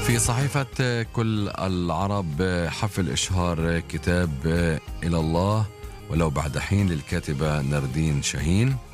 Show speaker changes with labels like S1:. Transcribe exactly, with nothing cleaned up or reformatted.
S1: في صحيفة كل العرب حفل إشهار كتاب إلى الله ولو بعد حين للكاتبة ناردين شاهين.